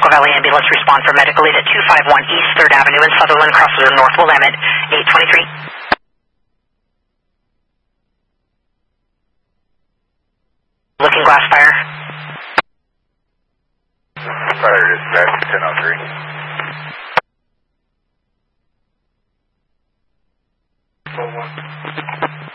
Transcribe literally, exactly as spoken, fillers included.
Smoky Valley Ambulance respond for medical aid at two five one East third Avenue in Sutherland, crossover North Willamette, eight twenty-three. Looking glass fire. Fire dispatch ten oh three.